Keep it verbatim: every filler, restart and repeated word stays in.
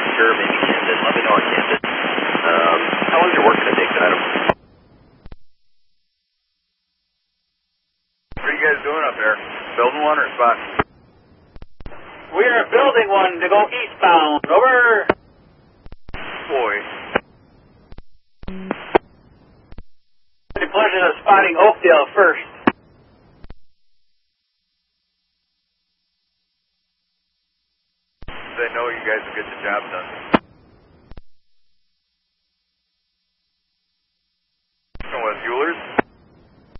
Sure, maybe Camden. Let me know on Camden. Um, how long is your work going to take, Adam? What are you guys doing up there? Building one or spotting? We are building one to go eastbound. Over. Boy. The pleasure of spotting Oakdale first. They know you guys will get the job done.